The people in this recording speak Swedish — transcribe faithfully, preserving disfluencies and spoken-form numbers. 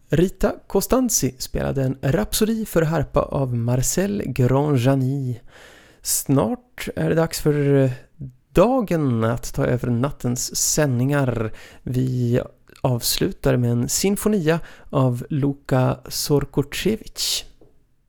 Rita Costanzi spelade en rapsodi för harpa av Marcel Grandjani. Snart är det dags för dagen att ta över nattens sändningar. Vi avslutar med en sinfonia av Luka Sorkocevic.